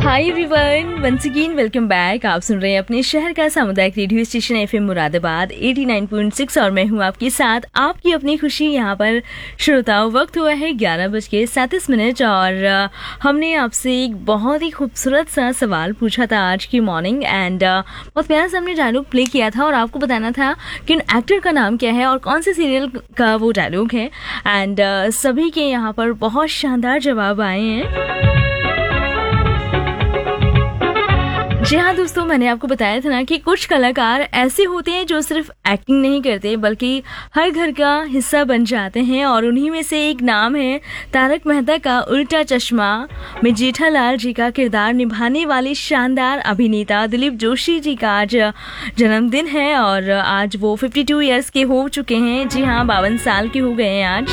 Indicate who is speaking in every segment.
Speaker 1: Hi everyone, once again welcome back. आप सुन रहे हैं अपने शहर का सामुदायिक रेडियो स्टेशन एफएम मुरादाबाद 89.6 और मैं हूं आपके साथ आपकी अपनी खुशी। यहां पर श्रोताओं, वक्त हुआ है 11:37 और हमने आपसे एक बहुत ही खूबसूरत सा सवाल पूछा था आज की मॉर्निंग एंड बहुत प्यारा सा हमने डायलॉग प्ले किया था और आपको बताना था कि एक्टर का नाम क्या है और कौन से सीरियल का वो डायलॉग है। एंड सभी के यहाँ पर बहुत शानदार जवाब आए हैं। जी हाँ दोस्तों, मैंने आपको बताया था ना कि कुछ कलाकार ऐसे होते हैं जो सिर्फ एक्टिंग नहीं करते बल्कि हर घर का हिस्सा बन जाते हैं और उन्हीं में से एक नाम है तारक मेहता का उल्टा चश्मा में जेठालाल जी का किरदार निभाने वाले शानदार अभिनेता दिलीप जोशी जी का आज जन्मदिन है और आज वो 52 ईयर्स के हो चुके हैं। जी हाँ, 52 साल के हो गए हैं आज।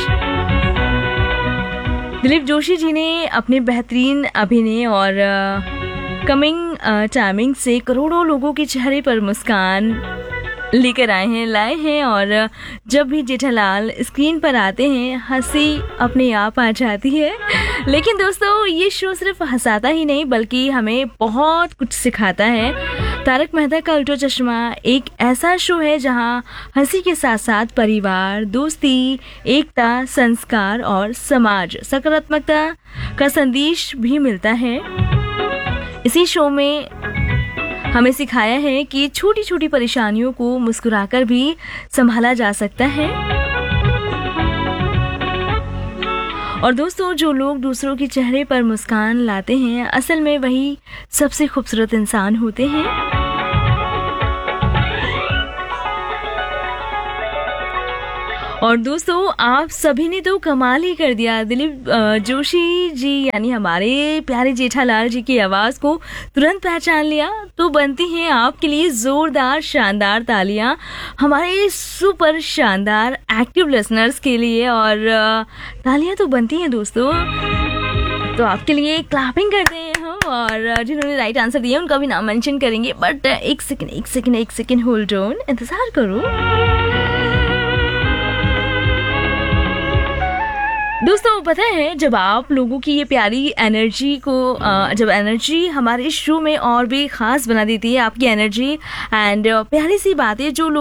Speaker 1: दिलीप जोशी जी ने अपने बेहतरीन अभिनय और कमिंग टाइमिंग से करोड़ों लोगों के चेहरे पर मुस्कान लेकर लाए हैं और जब भी जेठालाल स्क्रीन पर आते हैं हंसी अपने आप आ जाती है। लेकिन दोस्तों, ये शो सिर्फ हंसाता ही नहीं बल्कि हमें बहुत कुछ सिखाता है। तारक मेहता का उल्टा चश्मा एक ऐसा शो है जहां हंसी के साथ साथ परिवार, दोस्ती, एकता, संस्कार और समाज सकारात्मकता का संदेश भी मिलता है। इसी शो में हमें सिखाया है कि छोटी छोटी परेशानियों को मुस्कुराकर भी संभाला जा सकता है। और दोस्तों, जो लोग दूसरों के चेहरे पर मुस्कान लाते हैं असल में वही सबसे खूबसूरत इंसान होते हैं। और दोस्तों, आप सभी ने तो कमाल ही कर दिया। दिलीप जोशी जी यानी हमारे प्यारे जेठालाल जी की आवाज़ को तुरंत पहचान लिया तो बनती हैं आपके लिए ज़ोरदार शानदार तालियां हमारे सुपर शानदार एक्टिव लिसनर्स के लिए। और तालियां तो बनती हैं दोस्तों, तो आपके लिए क्लैपिंग करते हैं हम। और जिन्होंने राइट आंसर दिया उनका भी नाम मेंशन करेंगे, बट एक सेकंड होल्ड ऑन, इंतज़ार करो। दोस्तों, पता है जब आप लोगों की ये प्यारी एनर्जी को जब एनर्जी हमारे शो में और भी ख़ास बना देती है, आपकी एनर्जी एंड प्यारी सी बातें जो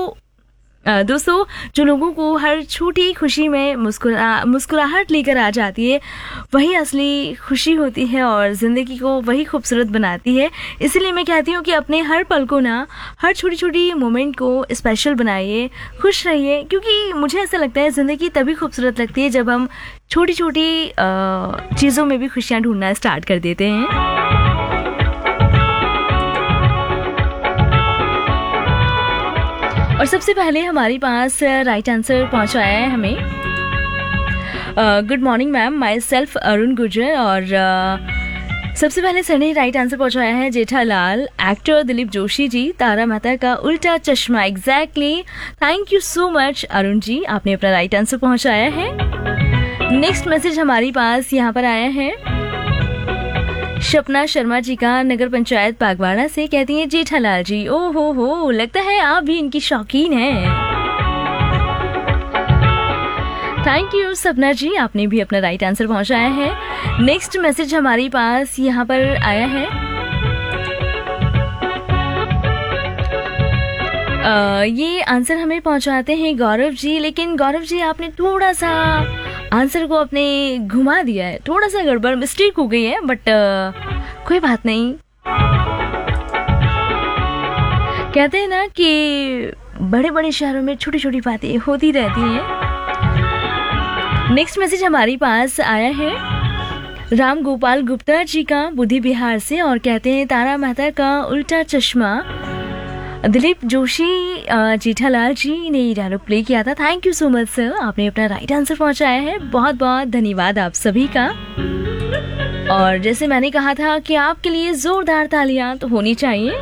Speaker 1: लोगों को हर छोटी खुशी में मुस्कुराहट लेकर आ जाती है, वही असली खुशी होती है और ज़िंदगी को वही खूबसूरत बनाती है। इसलिए मैं कहती हूँ कि अपने हर पल को ना, हर छोटी छोटी मोमेंट को स्पेशल बनाइए, खुश रहिए, क्योंकि मुझे ऐसा लगता है ज़िंदगी तभी खूबसूरत लगती है जब हम छोटी छोटी चीज़ों में भी खुशियाँ ढूंढना स्टार्ट कर देते हैं। और सबसे पहले हमारे पास राइट आंसर पहुंचाया है हमें। Good morning ma'am, my self Arun Gurjar. और सबसे पहले सर ने राइट आंसर पहुंचाया है जेठालाल, एक्टर दिलीप जोशी जी, तारा मेहता का उल्टा चश्मा। Exactly, thank you so much Arun ji, आपने अपना राइट आंसर पहुंचाया है। नेक्स्ट मैसेज हमारे पास यहाँ पर आया है सपना शर्मा जी का, नगर पंचायत बागवाड़ा से। कहती हैं जेठालाल जी, ओ हो, लगता है आप भी इनकी शौकीन हैं। थैंक यू सपना जी, आपने भी अपना राइट आंसर पहुंचाया है। नेक्स्ट मैसेज हमारे पास यहाँ पर आया है। ये आंसर हमें पहुंचाते हैं गौरव जी, लेकिन गौरव जी आपने थोड़ा सा आंसर को अपने घुमा दिया है, थोड़ा सा गड़बड़ मिस्टेक हो गई है, बट कोई बात नहीं। कहते हैं ना कि बड़े बड़े शहरों में छोटी छोटी बातें होती रहती हैं। नेक्स्ट मैसेज हमारे पास आया है राम गोपाल गुप्ता जी का, बुद्धि बिहार से, और कहते हैं तारा मेहता का उल्टा चश्मा दिलीप जोशी जेठालाल जी ने ये डायलॉग प्ले किया था। Thank you so much sir, आपने अपना राइट आंसर पहुंचाया है। बहुत बहुत धन्यवाद आप सभी का। और जैसे मैंने कहा था कि आपके लिए जोरदार तालियां तो होनी चाहिए।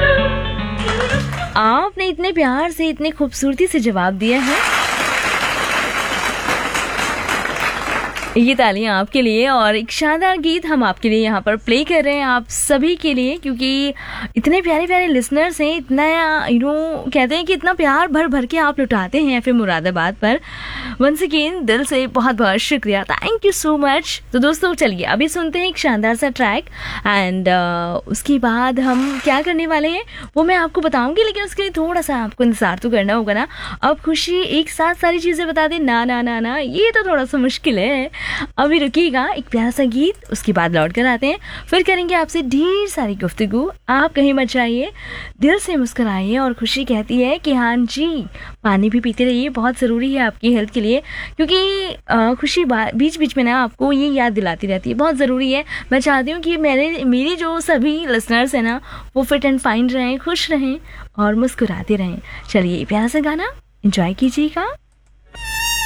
Speaker 1: आपने इतने प्यार से, इतने खूबसूरती से जवाब दिया है। ये तालियां आपके लिए और एक शानदार गीत हम आपके लिए यहाँ पर प्ले कर रहे हैं आप सभी के लिए, क्योंकि इतने प्यारे प्यारे लिसनर्स हैं, इतना कहते हैं कि इतना प्यार भर भर के आप लुटाते हैं फिर मुरादाबाद पर। वंस अगेन दिल से बहुत बहुत शुक्रिया, थैंक यू सो मच। तो दोस्तों चलिए अभी सुनते हैं एक शानदार सा ट्रैक एंड उसके बाद हम क्या करने वाले हैं वो मैं आपको बताऊंगी, लेकिन उसके लिए थोड़ा सा आपको इंतजार तो करना होगा ना। अब खुशी एक साथ सारी चीज़ें बता दे ना ना ना ना, ये तो थोड़ा सा मुश्किल है। अभी रुकिएगा, एक प्यारा सा गीत, उसके बाद लौट कर आते हैं, फिर करेंगे आपसे ढेर सारी गुफ्तगू। आप कहीं मत जाइए, दिल से मुस्कुराइए। और खुशी कहती है कि हाँ जी पानी भी पीते रहिए, बहुत ज़रूरी है आपकी हेल्थ के लिए, क्योंकि खुशी बीच बीच में ना आपको ये याद दिलाती रहती है, बहुत ज़रूरी है। मैं चाहती हूँ कि मेरी जो सभी लिसनर्स हैं ना वो फिट एंड फाइन रहें, खुश रहें और मुस्कुराते रहें। चलिए प्यारा सा गाना एंजॉय कीजिएगा।